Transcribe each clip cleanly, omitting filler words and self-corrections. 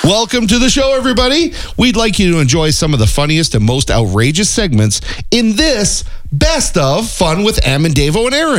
Welcome to the show, everybody. We'd like you to enjoy some of the funniest and most outrageous segments in this Best of Fun with Em and Davo and Aaron.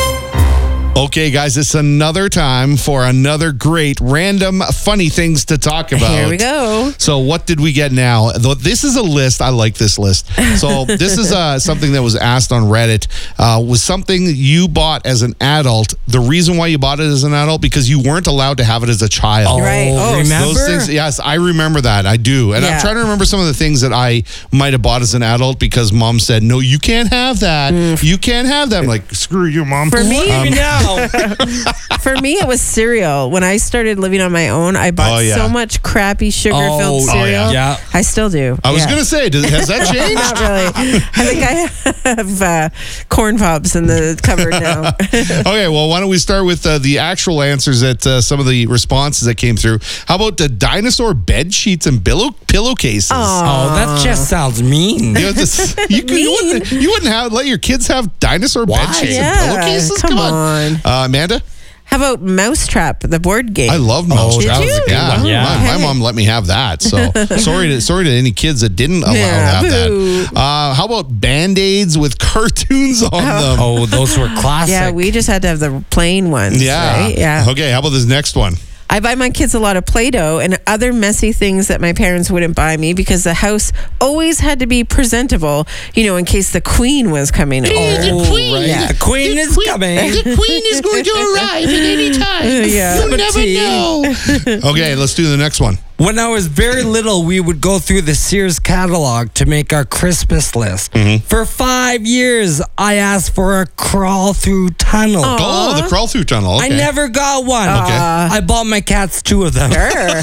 Okay, guys, it's another time for another great random funny things to talk about. Here we go. So what did we get now? This is a list. I like this list. So this is something that was asked on Reddit. Was something you bought as an adult. The reason why you bought it as an adult, because you weren't allowed to have it as a child. Right. Oh, remember? Those things, yes, I remember that. I do. And I'm trying to remember some of the things that I might have bought as an adult because mom said, no, you can't have that. You can't have that. I'm like, screw you, mom. For me, now. For me, it was cereal. When I started living on my own, I bought so much crappy sugar-filled cereal. Yeah. I still do. I was going to say, has that changed? Not really. I think I have corn pops in the cupboard now. Okay, well, why don't we start with the actual answers at some of the responses that came through. How about the dinosaur bed sheets and pillowcases? Oh, that just sounds mean. You know, you wouldn't let your kids have dinosaur bed sheets and pillowcases? Come on. Amanda? How about Mousetrap, the board game? I love Mousetrap. Did you? Yeah. My mom let me have that. So sorry to any kids that didn't allow to have that. How about Band-Aids with cartoons on them? Oh, those were classic. Yeah, we just had to have the plain ones. Yeah. Right? Yeah. Okay, how about this next one? I buy my kids a lot of Play-Doh and other messy things that my parents wouldn't buy me because the house always had to be presentable, in case the queen was coming over. The queen. Right. Yeah. The queen is coming. The queen is going to arrive at any time. Yeah. You never know. Okay, let's do the next one. When I was very little, we would go through the Sears catalog to make our Christmas list. For 5 years, I asked for a crawl-through tunnel. Oh, the crawl-through tunnel. Okay. I never got one. Okay. I bought my cats 2 of them. Sure.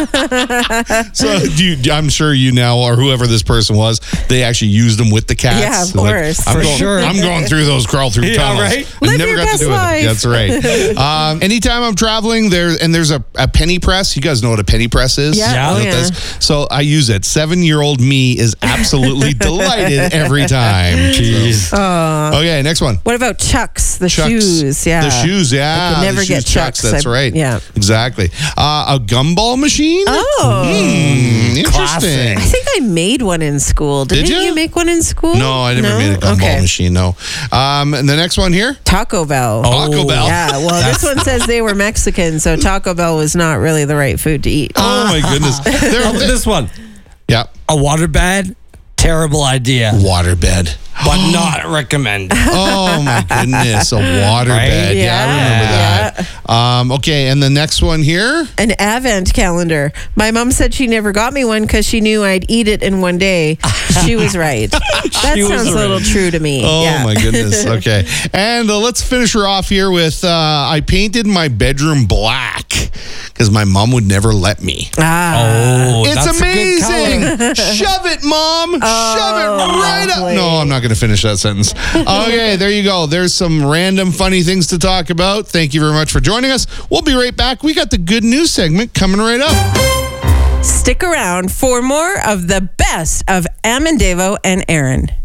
So I'm sure you now, or whoever this person was, they actually used them with the cats. Yeah, of They're course. For sure. I'm going through those crawl-through tunnels. Right? I Live never your got to best do life. it. That's right. Anytime I'm traveling, there's a penny press. You guys know what a penny press is? Yeah. Yeah. Oh, What yeah. that is? So I use it. 7-year-old me is absolutely delighted every time. Jeez. Okay, next one. What about Chucks, the Chucks. shoes? Yeah. The shoes, yeah. I could never the get shoes Chucks. That's right. Yeah. Exactly. A gumball machine? Oh. Interesting. Classic. I think I made one in school. Didn't Did you? you make one in school? No, I never made a gumball machine, no. And the next one here? Taco Bell. Taco Bell. Yeah, well, this one says they were Mexican, so Taco Bell was not really the right food to eat. Oh, my goodness. How about this one? Yeah. A waterbed? Terrible idea, Waterbed. but not recommended. Oh, my goodness. A waterbed. Right? Yeah, I remember that. Okay, and the next one here? An advent calendar. My mom said she never got me one because she knew I'd eat it in one day. She was right. That She was sounds a little right. true to me. Oh, yeah. my goodness. Okay. And let's finish her off here with I painted my bedroom black because my mom would never let me. Oh, It's that's amazing. A good color. Shove it, Mom. Shove it right lovely. up. No, I'm not going to finish that sentence. Okay, there you go. There's some random funny things to talk about. Thank you very much for joining us. We'll be right back. We got the good news segment coming right up. Stick around for more of the best of Em and Davo and Aaron.